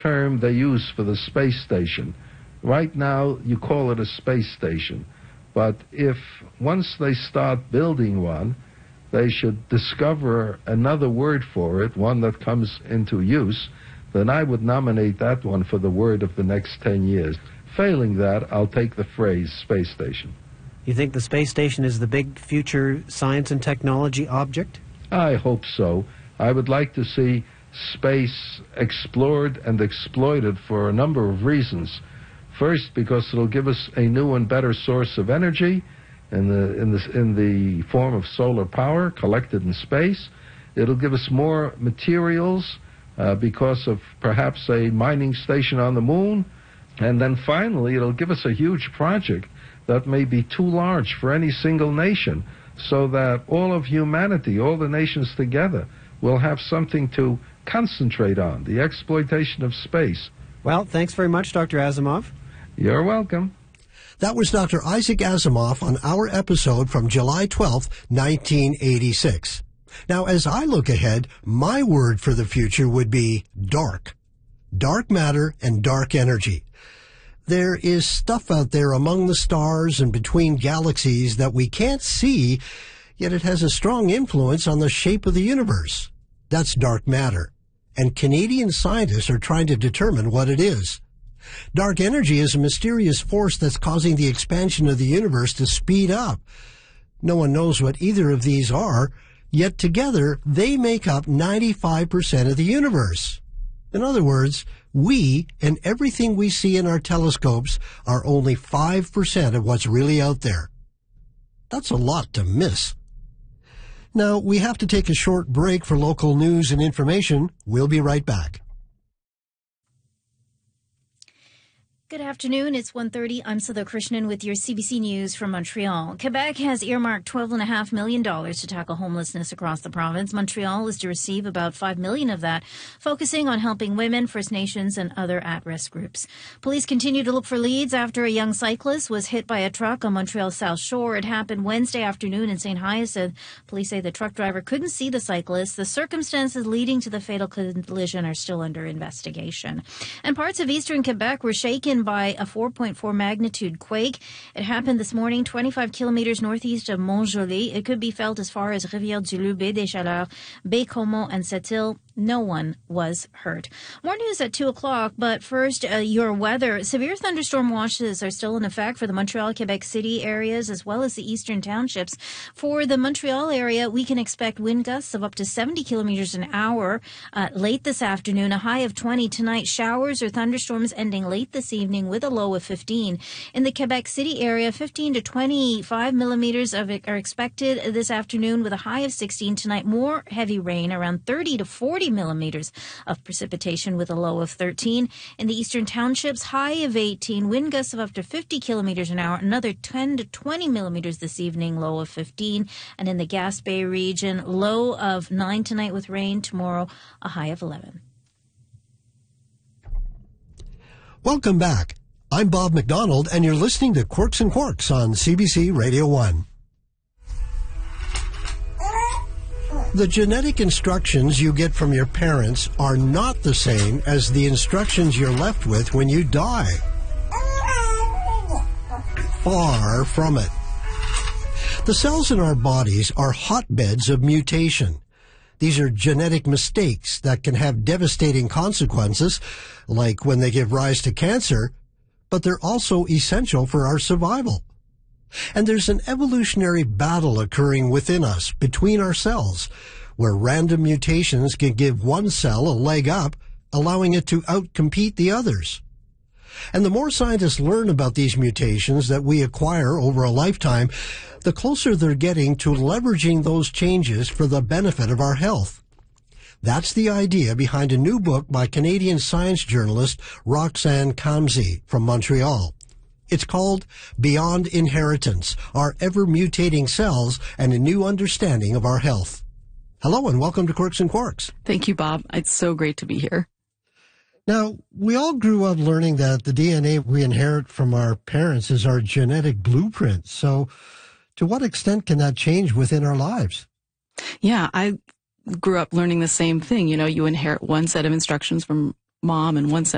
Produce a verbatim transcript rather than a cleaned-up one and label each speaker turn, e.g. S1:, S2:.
S1: term they use for the space station. Right now, you call it a space station. But if once they start building one, they should discover another word for it, one that comes into use, then I would nominate that one for the word of the next ten years. Failing that, I'll take the phrase space station.
S2: You think the space station is the big future science and technology object?
S1: I hope so. I would like to see space explored and exploited for a number of reasons. First, because it'll give us a new and better source of energy in the, in the, in the form of solar power collected in space. It'll give us more materials uh, because of perhaps a mining station on the moon. And then finally, it'll give us a huge project that may be too large for any single nation, so that all of humanity, all the nations together, will have something to concentrate on, the exploitation of space.
S2: Well, thanks very much, Doctor Asimov.
S1: You're welcome.
S3: That was Doctor Isaac Asimov on our episode from July twelfth, nineteen eighty-six. Now, as I look ahead, my word for the future would be dark. Dark matter and dark energy. There is stuff out there among the stars and between galaxies that we can't see, yet it has a strong influence on the shape of the universe. That's dark matter. And Canadian scientists are trying to determine what it is. Dark energy is a mysterious force that's causing the expansion of the universe to speed up. No one knows what either of these are, yet together they make up ninety-five percent of the universe. In other words, we and everything we see in our telescopes are only five percent of what's really out there. That's a lot to miss. Now, we have to take a short break for local news and information. We'll be right back.
S4: Good afternoon. It's one thirty. I'm Sudha Krishnan with your C B C News from Montreal. Quebec has earmarked twelve point five million dollars to tackle homelessness across the province. Montreal is to receive about five million dollars of that, focusing on helping women, First Nations, and other at-risk groups. Police continue to look for leads after a young cyclist was hit by a truck on Montreal's South Shore. It happened Wednesday afternoon in Saint Hyacinthe. Police say the truck driver couldn't see the cyclist. The circumstances leading to the fatal collision are still under investigation. And parts of eastern Quebec were shaken by a four point four magnitude quake. It happened this morning twenty-five kilometers northeast of Montjoly. It could be felt as far as Rivière-du-Loup, Baie-des-Chaleurs, Baie-Comeau, and Sept-Îles. No one was hurt. More news at two o'clock, but first, uh, your weather. Severe thunderstorm watches are still in effect for the Montreal, Quebec City areas, as well as the eastern townships. For the Montreal area, we can expect wind gusts of up to seventy kilometers an hour uh, late this afternoon, a high of twenty tonight. Showers or thunderstorms ending late this evening with a low of fifteen. In the Quebec City area, fifteen to twenty-five millimeters of it are expected this afternoon with a high of sixteen tonight. More heavy rain, around thirty to forty millimeters of precipitation with a low of thirteen. In the eastern townships, high of eighteen, wind gusts of up to fifty kilometers an hour, another ten to twenty millimeters this evening, low of fifteen. And in the Gaspé region, low of nine tonight with rain, tomorrow a high of eleven.
S3: Welcome back. I'm Bob McDonald, and you're listening to Quirks and Quarks on C B C Radio one. The genetic instructions you get from your parents are not the same as the instructions you're left with when you die. Far from it. The cells in our bodies are hotbeds of mutation. These are genetic mistakes that can have devastating consequences, like when they give rise to cancer, but they're also essential for our survival. And there's an evolutionary battle occurring within us, between our cells, where random mutations can give one cell a leg up, allowing it to outcompete the others. And the more scientists learn about these mutations that we acquire over a lifetime, the closer they're getting to leveraging those changes for the benefit of our health. That's the idea behind a new book by Canadian science journalist Roxanne Kamsi from Montreal. It's called Beyond Inheritance, Our Ever-Mutating Cells and a New Understanding of Our Health. Hello and welcome to Quirks and Quarks.
S5: Thank you, Bob. It's so great to be here.
S3: Now, we all grew up learning that the D N A we inherit from our parents is our genetic blueprint. So to what extent can that change within our lives?
S5: Yeah, I grew up learning the same thing. You know, you inherit one set of instructions from mom and one set